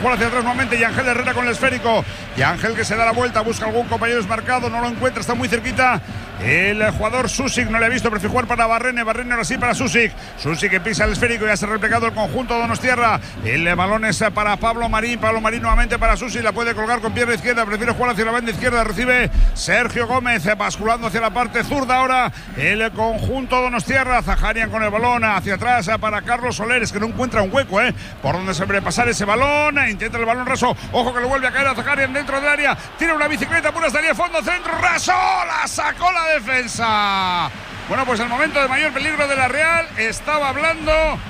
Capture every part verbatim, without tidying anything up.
jugar hacia atrás nuevamente y Ángel Herrera con el esférico. Y Ángel que se da la vuelta, busca algún compañero desmarcado, no lo encuentra, está muy cerquita. El jugador Susic no le ha visto, prefiere jugar para Barrene, Barrene ahora sí para Susic. Susic que pisa el esférico, ya se ha replegado el conjunto donostiarra. El balón es para Pablo Marín, Pablo Marín nuevamente para Susic, la puede colgar con pierna izquierda, prefiere jugar hacia la banda izquierda, recibe Sergio Gómez, basculando hacia la parte zurda ahora el conjunto donostiarra. Zaharian con el balón hacia atrás para Carlos Soler, es que no encuentra un hueco, ¿eh? Por donde se debe pasar ese balón, intenta el balón raso, ojo que lo vuelve a caer a Zaharian dentro del área, tira una bicicleta pura, estaría fondo, centro, raso, la sacó la defensa. Bueno, pues el momento de mayor peligro de la Real, estaba hablando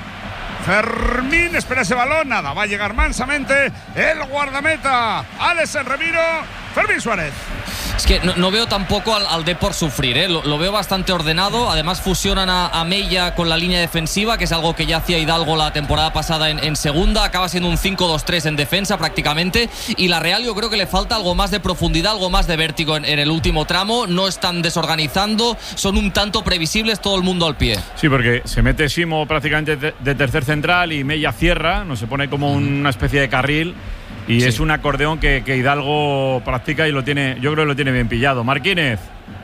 Fermín, espera ese balón, nada, va a llegar mansamente el guardameta Alex Remiro, Fermín Suárez. Es que no, no veo tampoco al, al Depor sufrir, ¿eh? lo, lo veo bastante ordenado. Además fusionan a, a Mella con la línea defensiva, que es algo que ya hacía Hidalgo la temporada pasada en, en segunda. Acaba siendo un cinco dos tres en defensa prácticamente. Y la Real yo creo que le falta algo más de profundidad, algo más de vértigo en, en el último tramo. No están desorganizando, son un tanto previsibles, todo el mundo al pie. Sí, porque se mete Simo prácticamente de, de tercer central y Mella cierra, no se pone como una especie de carril. Y sí, es un acordeón que, que Hidalgo practica y lo tiene, yo creo que lo tiene bien pillado. Marquínez.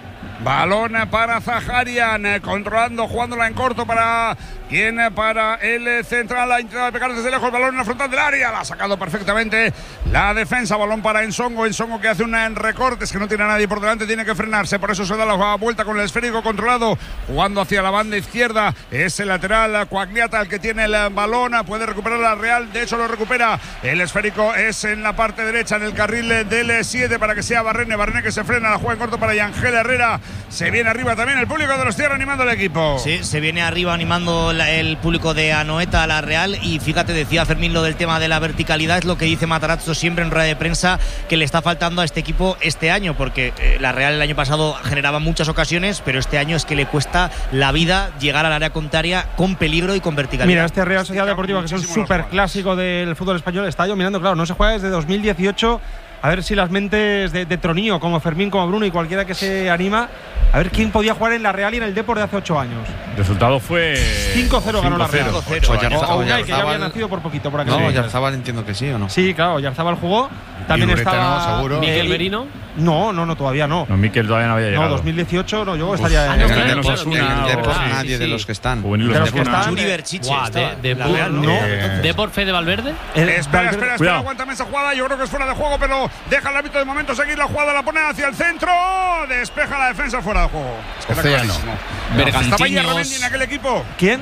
Balón para Zaharian, controlando, jugándola en corto para quien para el central, ha intentado pegar desde lejos el balón en la frontal del área, la ha sacado perfectamente la defensa. Balón para Ensongo, Ensongo que hace un recorte, es que no tiene a nadie por delante, tiene que frenarse, por eso se da la vuelta con el esférico controlado, jugando hacia la banda izquierda, es el lateral Coagliata el que tiene el balón, puede recuperar la Real, de hecho lo recupera, el esférico es en la parte derecha, en el carril del siete para que sea Barrene, Barrene que se frena, la juega en corto para Ángel Herrera. Se viene arriba también el público de los Tierra animando al equipo. Sí, se viene arriba animando la, el público de Anoeta a la Real. Y fíjate, decía Fermín lo del tema de la verticalidad, es lo que dice Matarazzo siempre en rueda de prensa, que le está faltando a este equipo este año, porque eh, la Real el año pasado generaba muchas ocasiones, pero este año es que le cuesta la vida llegar al área contraria con peligro y con verticalidad. Mira, este Real Sociedad Deportiva, que es un súper clásico del fútbol español, está yo mirando, claro, no se juega desde dos mil dieciocho. A ver si las mentes de, de Tronío, como Fermín, como Bruno y cualquiera que se anima, a ver quién podía jugar en la Real y en el Depor de hace ocho años. El resultado fue cinco cero ganó la Real. cinco cero. O Unai, que ya había nacido por poquito por aquí. No, Oyarzabal entiendo que sí, ¿o no? Sí, claro, Oyarzabal jugó. También estaba seguro. Miquel Merino. No, no, no, todavía no. No, Miquel todavía no había llegado. No, dos mil dieciocho no, yo estaría ah, en no, el claro, Depor. claro, claro, el Depor, sí, nadie sí, de los que están. De los que están. Churi Berchiche. De Real, no. ¿Depor Fede Valverde? Espera, espera, espera, aguántame esa jugada. Yo creo que es fuera de juego, pero deja el árbitro de momento seguir la jugada, la pone hacia el centro. Despeja la defensa fuera de juego. Es que Océano. ¿Estaba Ierramendi en aquel equipo? ¿Quién?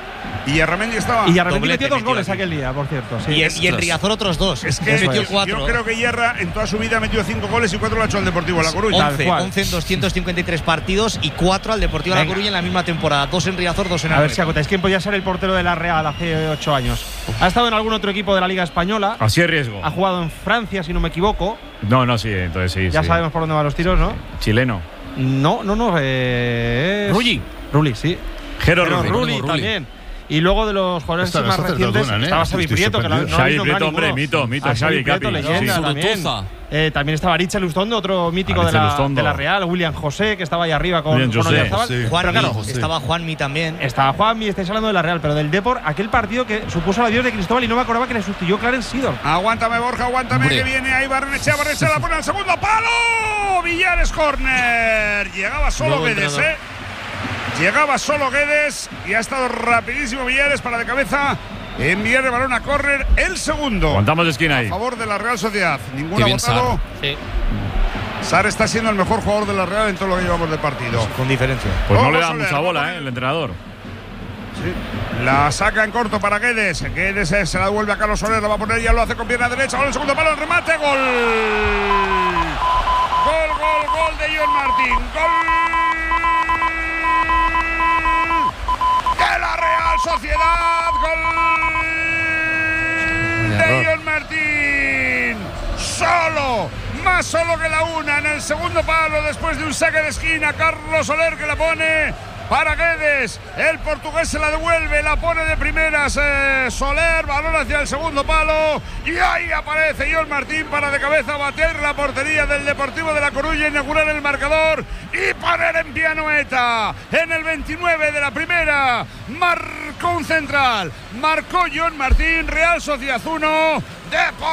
Y Ierramendi estaba. Y Ierramendi metió dos goles aquel día, por cierto. Sí. Y, y en Riazor otros dos. Es que metió es. cuatro. Yo creo que Hierra en toda su vida metió cinco goles y cuatro lo ha hecho al Deportivo La Coruña. once, once en doscientos cincuenta y tres partidos y cuatro al Deportivo Venga. La Coruña en la misma temporada. Dos en Riazor, dos en A Anoeta. ver si acotáis. ¿Quién podía ser el portero de la Real hace ocho años? Ha estado en algún otro equipo de la Liga Española. Así es riesgo. Ha jugado en Francia, si no me equivoco. No, no, sí, entonces sí. Ya sí. sabemos por dónde van los tiros, ¿no? Chileno. No, no, no. Eh, Rulli. Rulli, sí. Jero Rulli, Rulli. también. Y luego de los jugadores Esto, más recientes duran, ¿eh? estaba Xavi Prieto, que no, no Xavi no Prieto, hombre, mito, mito, a Xavi Prieto, Capi. leyenda Sí, también. Eh, también estaba Richard Lustondo, otro mítico de la, de la Real, William José, que estaba ahí arriba con, William con José, Oyarzabal. sí. Juanmi, claro, estaba Juanmi también. Estaba Juanmi, estáis hablando de la Real, pero del Depor, aquel partido que supuso el adiós de Cristóbal y no me acordaba que le sustituyó Clarence Seedorf. Aguántame, Borja, aguántame, Hombre. que viene ahí Barrenechea, Barrenechea la pone al segundo palo. Villares corner. Llegaba solo Nuevo Guedes, entrenador. eh. Llegaba solo Guedes y ha estado rapidísimo Villares para de cabeza enviar el balón a córner. El segundo. Aguantamos de esquina ahí. A favor de la Real Sociedad. Ninguno Qué ha bien votado. Sar. Sí. Sar está siendo el mejor jugador de la Real en todo lo que llevamos de partido. Con diferencia. Pues no Vamos le da a ver, mucha vamos a bola, ver. ¿eh? El entrenador. Sí. La saca en corto para Guedes. Guedes eh, se la devuelve a Carlos Soler. La va a poner, ya lo hace con pierna derecha. Gol, el segundo palo, el remate. Gol. Gol, gol, gol de John Martín. Gol de la Real Sociedad. Gol de John Martín. Solo. Más solo que la una en el segundo palo después de un saque de esquina. Carlos Soler que la pone para Guedes. El portugués se la devuelve, la pone de primeras eh, Soler, balón hacia el segundo palo. Y ahí aparece John Martín para de cabeza bater la portería del Deportivo de La Coruña, inaugurar el marcador y poner en pie a Anoeta. En el veintinueve de la primera marcó un central. Marcó John Martín, Real Sociedad uno. Deportivo